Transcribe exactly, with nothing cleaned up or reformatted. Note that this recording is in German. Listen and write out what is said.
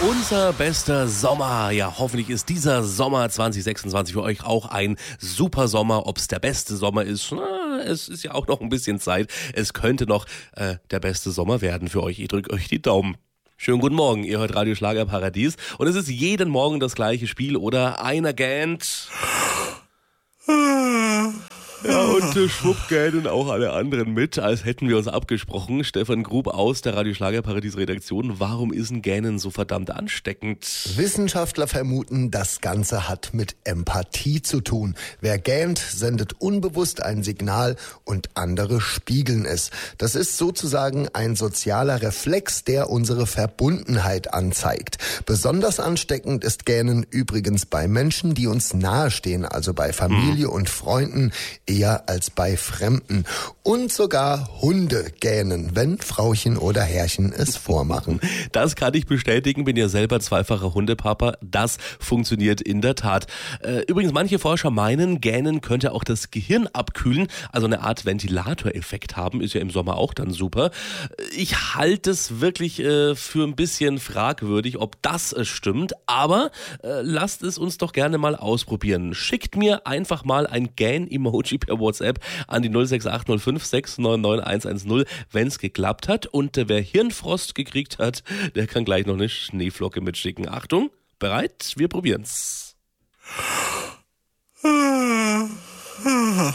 Unser bester Sommer. Ja, hoffentlich ist dieser Sommer zwanzig sechsundzwanzig für euch auch ein super Sommer. Ob es der beste Sommer ist, na, es ist ja auch noch ein bisschen Zeit. Es könnte noch äh, der beste Sommer werden für euch. Ich drücke euch die Daumen. Schönen guten Morgen, ihr hört Radio Schlagerparadies. Und es ist jeden Morgen das gleiche Spiel, oder? Einer gähnt. Ja, und äh, schwupp gähnen auch alle anderen mit, als hätten wir uns abgesprochen. Stefan Grub aus der Radio Schlagerparadies Redaktion. Warum ist ein Gähnen so verdammt ansteckend? Wissenschaftler vermuten, das Ganze hat mit Empathie zu tun. Wer gähnt, sendet unbewusst ein Signal und andere spiegeln es. Das ist sozusagen ein sozialer Reflex, der unsere Verbundenheit anzeigt. Besonders ansteckend ist Gähnen übrigens bei Menschen, die uns nahestehen, also bei Familie hm. und Freunden, eher als bei Fremden. Und sogar Hunde gähnen, wenn Frauchen oder Herrchen es vormachen. Das kann ich bestätigen, bin ja selber zweifacher Hundepapa. Das funktioniert in der Tat. Äh, übrigens, manche Forscher meinen, Gähnen könnte auch das Gehirn abkühlen, also eine Art Ventilatoreffekt haben, ist ja im Sommer auch dann super. Ich halte es wirklich äh, für ein bisschen fragwürdig, ob das äh, stimmt, aber äh, lasst es uns doch gerne mal ausprobieren. Schickt mir einfach mal ein Gähn-Emoji per WhatsApp an die null sechs acht null fünf sechs neun neun eins eins null, wenn es geklappt hat. Und äh, wer Hirnfrost gekriegt hat, der kann gleich noch eine Schneeflocke mitschicken. Achtung, bereit? Wir probieren's.